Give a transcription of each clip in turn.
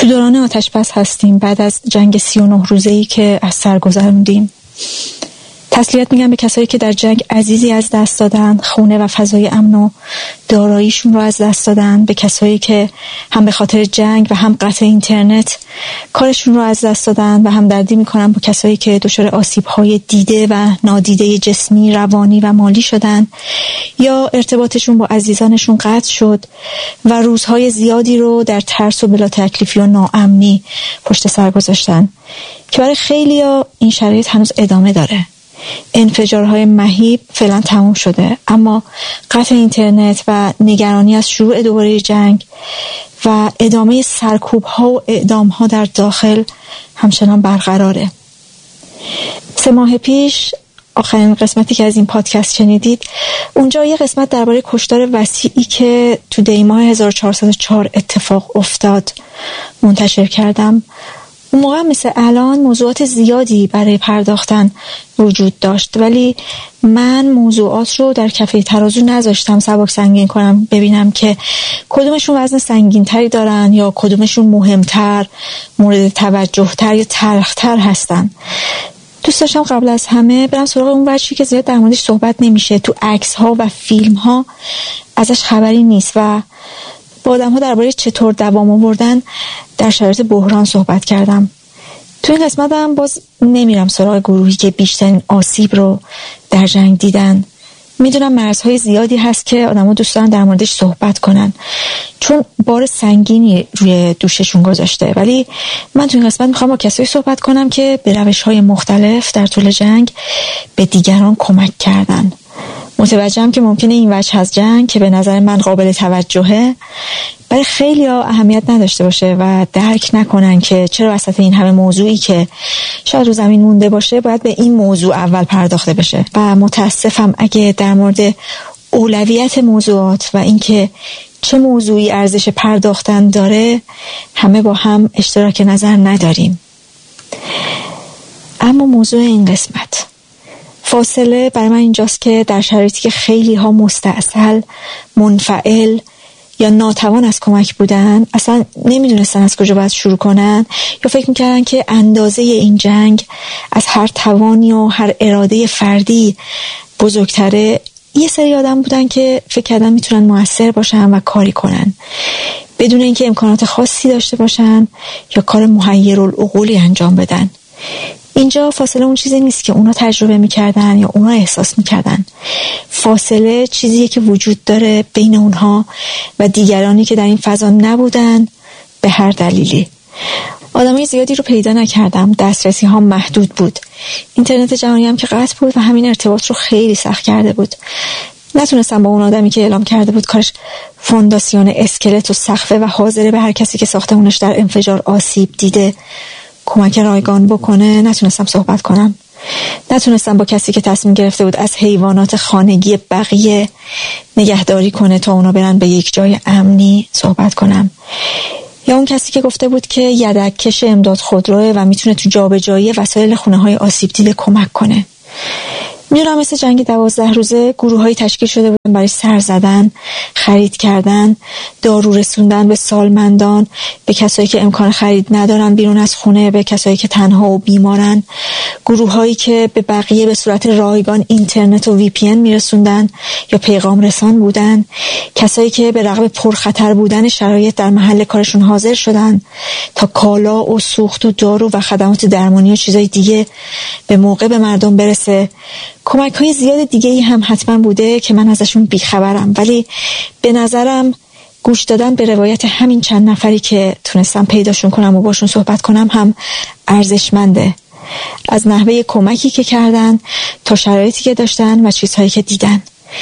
تو دوران آتش‌بس هستیم بعد از جنگ 39 روزه‌ای که از سر گذروندیم. تسلیت میگم به کسایی که در جنگ عزیزی از دست دادن، خونه و فضای امن و داراییشون رو از دست دادن، به کسایی که هم به خاطر جنگ و هم قطع اینترنت کارشون رو از دست دادن و همدردی میکنم با کسایی که دچار آسیب‌های دیده و نادیده جسمی، روانی و مالی شدن یا ارتباطشون با عزیزانشون قطع شد و روزهای زیادی رو در ترس و بلا تکلیفی و ناامنی پشت سر گذاشتن که برای خیلیا این شرایط هنوز ادامه داره. انفجارهای مهیب فعلا تموم شده، اما قطع اینترنت و نگرانی از شروع دوباره جنگ و ادامه سرکوب‌ها و اعدام‌ها در داخل همچنان برقراره. 3 ماه پیش آخرین قسمتی که از این پادکست شنیدید، اونجا یه قسمت درباره کشتار وسیعی که تو دی‌ماه 1404 اتفاق افتاد منتشر کردم. اون موقع مثل الان موضوعات زیادی برای پرداختن وجود داشت، ولی من موضوعات رو در کفه ترازو نذاشتم سبک سنگین کنم ببینم که کدومشون وزن سنگین تری دارن یا کدومشون مهمتر، مورد توجه تر یا تلختر هستن. دوست داشتم قبل از همه برم سراغ اون وجهی که زیاد در موردش صحبت نمیشه، تو عکس ها و فیلم ها ازش خبری نیست و با آدم ها درباره چطور دوام آوردن در شرایط بحران صحبت کردم. تو این قسمت هم باز نمیرم سراغ گروهی که بیشترین آسیب رو در جنگ دیدن. میدونم مرزهای زیادی هست که آدم ها دوست دارن در موردش صحبت کنن چون بار سنگینی روی دوششون گذاشته، ولی من تو این قسمت میخوام با کسایی صحبت کنم که به روش‌های مختلف در طول جنگ به دیگران کمک کردن. متوجهم که ممکنه این وجه از جنگ که به نظر من قابل توجهه برای خیلی ها اهمیت نداشته باشه و درک نکنن که چرا وسط این همه موضوعی که شاید رو زمین مونده باشه باید به این موضوع اول پرداخته بشه. و متاسفم اگه در مورد اولویت موضوعات و اینکه چه موضوعی ارزش پرداختن داره همه با هم اشتراک نظر نداریم. اما موضوع این قسمت فاصله برای من اینجاست که در شرایطی که خیلی ها مستعسل، منفعل یا ناتوان از کمک بودن، اصلا نمیدونستن از کجا باید شروع کنن یا فکر میکردن که اندازه این جنگ از هر توانی و هر اراده فردی بزرگتره، یه سری آدم بودن که فکر کردن میتونن مؤثر باشن و کاری کنن بدون اینکه امکانات خاصی داشته باشن یا کار محیرالعقولی انجام بدن. اینجا فاصله اون چیزی نیست که اونا تجربه میکردن یا اونا احساس میکردن. فاصله چیزیه که وجود داره بین اونها و دیگرانی که در این فضا نبودن به هر دلیلی. آدمای زیادی رو پیدا نکردم، دسترسی ها محدود بود، اینترنت جهانی هم که قطع بود و همین ارتباط رو خیلی سخت کرده بود. نتونستم با اون آدمی که اعلام کرده بود کارش فونداسیون اسکلت و سقفه و حاضره به هر کسی که ساختمونش در انفجار آسیب دیده کمک رایگان بکنه، نتونستم صحبت کنم. نتونستم با کسی که تصمیم گرفته بود از حیوانات خانگی بقیه نگهداری کنه تا اونا برن به یک جای امنی صحبت کنم. یا اون کسی که گفته بود که یدک کش امداد خودروه و میتونه تو جابجایی وسایل خونه‌های آسیب دیده کمک کنه. میدونم مثل جنگ 12 روزه گروه‌هایی تشکیل شده بودن برای سر زدن، خرید کردن، دارو رسوندن به سالمندان، به کسایی که امکان خرید ندارن بیرون از خونه، به کسایی که تنها و بیمارن، گروه‌هایی که به بقیه به صورت رایگان اینترنت و VPN میرسوندن یا پیغام رسان بودن، کسایی که به رغم پرخطر بودن شرایط در محل کارشون حاضر شدن تا کالا و سوخت و دارو و خدمات درمانی و چیزای دیگه به موقع به مردم برسه. کمک‌های زیاد دیگه‌ای هم حتما بوده که من ازشون بیخبرم، ولی به نظرم گوش دادن به روایت همین چند نفری که تونستم پیداشون کنم و باشون صحبت کنم هم ارزشمنده. از نحوه کمکی که کردن تا شرایطی که داشتن و چیزهایی که دیدن.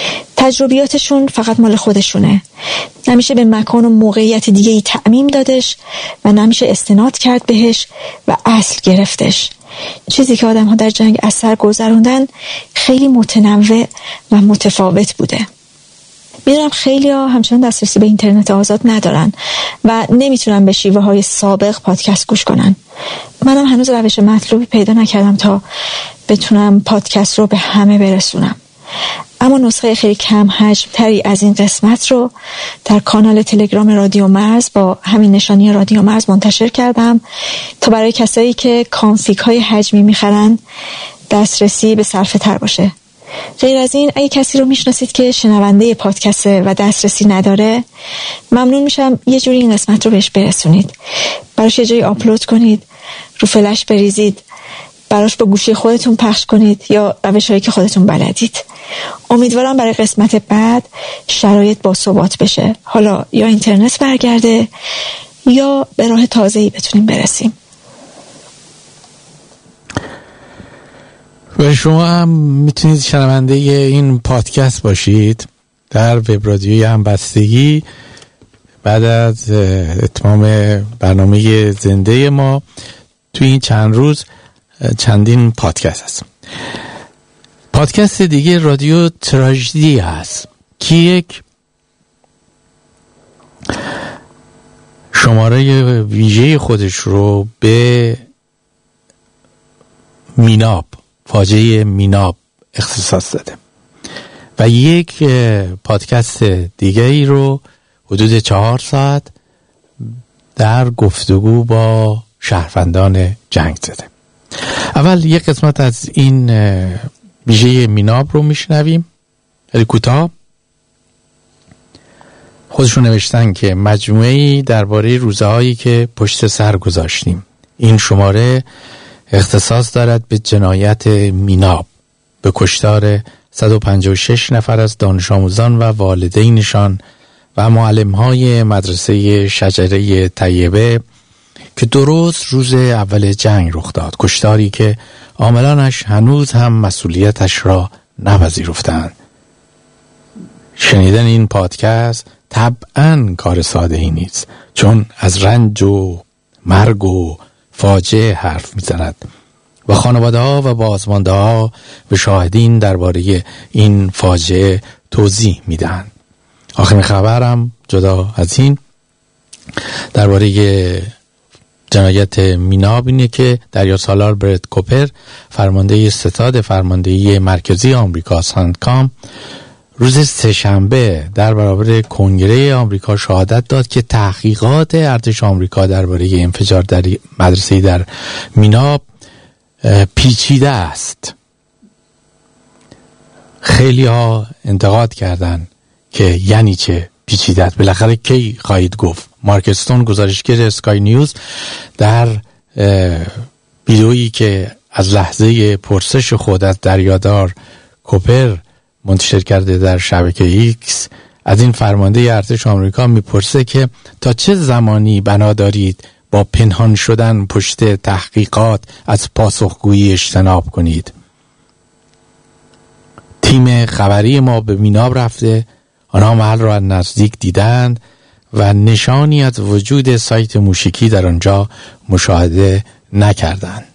تجربیاتشون فقط مال خودشونه، نمیشه به مکان و موقعیت دیگه‌ای تعمیم دادش و نمیشه استناد کرد بهش و اصل گرفتش. چیزی که آدم ها در جنگ از سر گذروندن خیلی متنوع و متفاوت بوده. میدونم خیلی ها همچنان دسترسی به اینترنت آزاد ندارن و نمیتونن به شیوه های سابق پادکست گوش کنن. منم هنوز روش مطلوبی پیدا نکردم تا بتونم پادکست رو به همه برسونم. اما نسخه خیلی کم حجم تری از این قسمت رو در کانال تلگرام رادیو مرز با همین نشانی رادیو مرز منتشر کردم تا برای کسایی که کانفیگ های حجمی میخرن دسترسی به صرفه تر باشه. غیر از این اگه کسی رو میشناسید که شنونده پادکسته و دسترسی نداره، ممنون میشم یه جوری این قسمت رو بهش برسونید. براش یه جایی آپلود کنید، رو فلش بریزید، براش با گوشی خودتون پخش کنید یا روش‌هایی که خودتون بلدید. امیدوارم برای قسمت بعد شرایط با ثبات بشه، حالا یا اینترنت برگرده یا به راه تازه‌ای بتونیم برسیم. و شما هم میتونید شنونده این پادکست باشید در وب رادیوی همبستگی. بعد از اتمام برنامه زنده ما توی این چند روز چندین پادکست هست. پادکست دیگه رادیو تراژدی هست که یک شماره ویژه خودش رو به میناب، فاجعه میناب اختصاص داده و یک پادکست دیگه ای رو حدود 4 ساعت در گفتگو با شهروندان جنگ زده. اول یک قسمت از این ویژه میناب رو میشنویم، خیلی کوتاه. خودشون نوشتن که مجموعه‌ای درباره روزهایی که پشت سر گذاشتیم. این شماره اختصاص دارد به جنایت میناب، به کشتار 156 نفر از دانش آموزان و والدینشان و معلم‌های مدرسه شجره طیبه که درست روز اول جنگ رخ داد. کشتاری که عاملانش هنوز هم مسئولیتش را نپذیرفتند. شنیدن این پادکست طبعاً کار ساده‌ای نیست، چون از رنج و مرگ و فاجعه حرف میزند و خانواده‌ها و بازمانده‌ها و شاهدین درباره این فاجعه توضیح میدن. آخرین خبرم جدا از این درباره جنایت میناب اینه که دریاسالار برت کوپر، فرمانده ستاد فرماندهی مرکزی آمریکا سنتکام، روز سه‌شنبه در برابر کنگره آمریکا شهادت داد که تحقیقات ارتش آمریکا درباره انفجار در مدرسه‌ای در میناب پیچیده است. خیلی ها انتقاد کردند که یعنی چه پیچیده است؟ بالاخره کی خواهید گفت؟ مارک استون، گزارشگر اسکای نیوز، در ویدئویی که از لحظه پرسش خود از دریادار کوپر منتشر کرده در شبکه ایکس، از این فرمانده ارتش آمریکا میپرسه که تا چه زمانی بنا دارید با پنهان شدن پشت تحقیقات از پاسخگویی اجتناب کنید. تیم خبری ما به میناب رفته، آنها محل را از نزدیک دیدند و نشانی از وجود سایت موشکی در آنجا مشاهده نکردند.